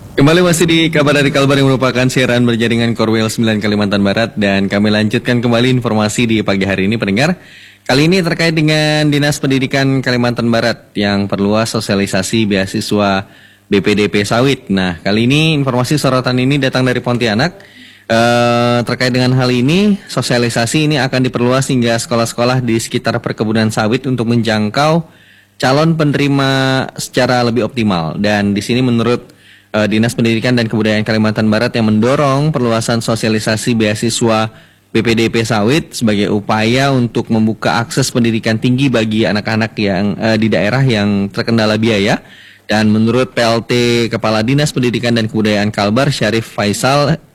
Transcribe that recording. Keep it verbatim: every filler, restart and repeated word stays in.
Kembali masih di kabar dari Kalbar yang merupakan siaran berjaringan Korwil sembilan Kalimantan Barat dan kami lanjutkan kembali informasi di pagi hari ini pendengar. Kali ini terkait dengan Dinas Pendidikan Kalimantan Barat yang perluas sosialisasi beasiswa B P D P sawit. Nah, kali ini informasi sorotan ini datang dari Pontianak. Eh, terkait dengan hal ini, sosialisasi ini akan diperluas hingga sekolah-sekolah di sekitar perkebunan sawit untuk menjangkau calon penerima secara lebih optimal. Dan di sini menurut Uh, Dinas Pendidikan dan Kebudayaan Kalimantan Barat yang mendorong perluasan sosialisasi beasiswa B P D P sawit sebagai upaya untuk membuka akses pendidikan tinggi bagi anak-anak yang uh, di daerah yang terkendala biaya. Dan menurut P L T Kepala Dinas Pendidikan dan Kebudayaan Kalbar, Syarif Faisal,